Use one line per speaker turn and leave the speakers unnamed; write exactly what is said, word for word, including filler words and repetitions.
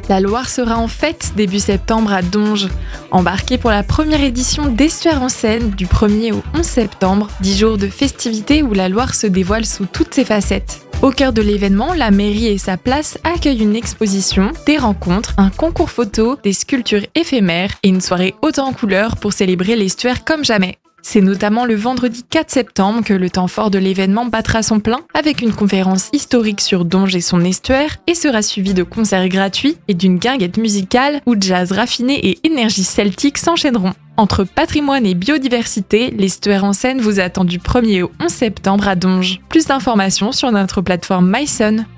La Loire sera en fête début septembre à Donges. Embarquez pour la première édition d'Estuaires en scène du premier au onze septembre, dix jours de festivités où la Loire se dévoile sous toutes ses facettes. Au cœur de l'événement, la mairie et sa place accueillent une exposition, des rencontres, un concours photo, des sculptures éphémères et une soirée haute en couleurs pour célébrer l'estuaire comme jamais. C'est notamment le vendredi quatre septembre que le temps fort de l'événement battra son plein avec une conférence historique sur Donges et son estuaire et sera suivi de concerts gratuits et d'une guinguette musicale où jazz raffiné et énergie celtique s'enchaîneront. Entre patrimoine et biodiversité, l'Estuaires en scène vous attend du premier au onze septembre à Donges. Plus d'informations sur notre plateforme mysun.